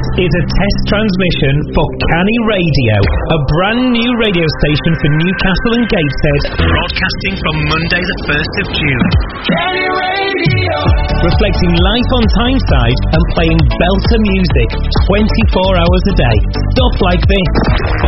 is a test transmission for Canny Radio, a brand new radio station for Newcastle and Gateshead, broadcasting from Monday the 1st of June. Canny Radio! Reflecting life on Tyneside and playing belter music 24 hours a day. Stuff like this.